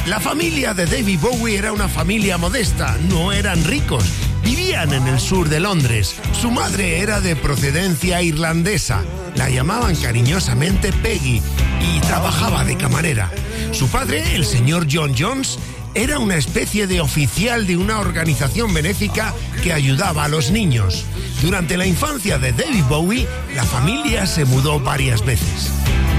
La familia de David Bowie era una familia modesta, no eran ricos. Vivían en el sur de Londres. Su madre era de procedencia irlandesa. La llamaban cariñosamente Peggy y trabajaba de camarera. Su padre, el señor John Jones, era una especie de oficial de una organización benéfica que ayudaba a los niños. Durante la infancia de David Bowie, la familia se mudó varias veces.